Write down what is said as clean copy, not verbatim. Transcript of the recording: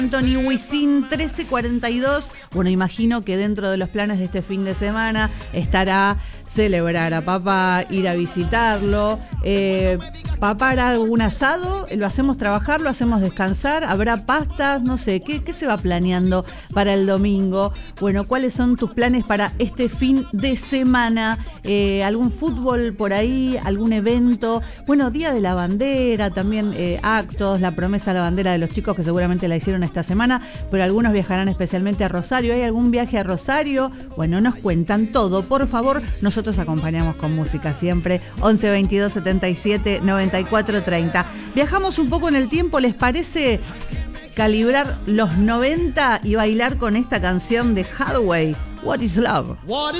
Anthony Wisin, 13:42. Bueno, imagino que dentro de los planes de este fin de semana estará celebrar a papá, ir a visitarlo. Papá hará algún asado, lo hacemos trabajar, lo hacemos descansar, habrá pastas, no sé, ¿qué se va planeando para el domingo? Bueno, ¿cuáles son tus planes para este fin de semana? ¿Algún fútbol por ahí? ¿Algún evento? Bueno, Día de la Bandera, también actos, la promesa de la bandera de los chicos que seguramente la hicieron esta semana, pero algunos viajarán especialmente a Rosario. ¿Hay algún viaje a Rosario? Bueno, nos cuentan todo, por favor. Nosotros acompañamos con música siempre. 11 22 77 94 30. Viajamos un poco en el tiempo, ¿les parece calibrar los 90 y bailar con esta canción de Hathaway? What is Love?